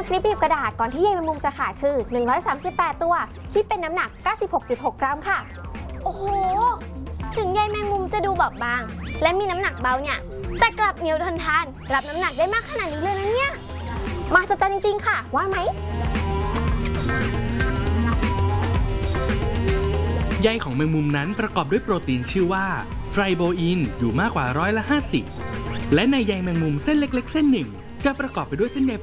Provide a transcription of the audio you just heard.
ในบีบกระดาษก่อนที่ใยแมงมุมจะขาดคือ138ตัวคิดเป็นน้ำหนัก 96.6 กรัมค่ะโอ้โหถึงใยแมงมุมจะดูบอบบางและมีน้ำหนักเบาเนี่ยแต่กลับเหนียวทนทานรับน้ำหนักได้มากขนาดนี้เลยนะเนี่ยมหัศจรรย์จริงๆค่ะว่าไหมใยของแมงมุมนั้นประกอบด้วยโปรตีนชื่อว่าไทรโบอินอยู่มากกว่า50%และในใยแมงมุมเส้นเล็กๆเส้นหนึ่งจะประกอบไปด้วยเส้นใย